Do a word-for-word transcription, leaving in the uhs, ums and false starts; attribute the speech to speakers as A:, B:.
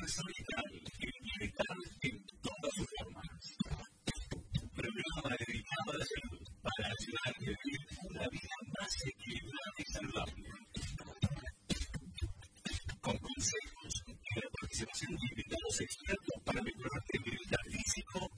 A: Solital, el bienestar en todas sus formas. Programa dedicado a la salud para ayudar a vivir una vida más equilibrada y saludable. Con consejos y aproximación de invitados expertos para mejorar el bienestar físico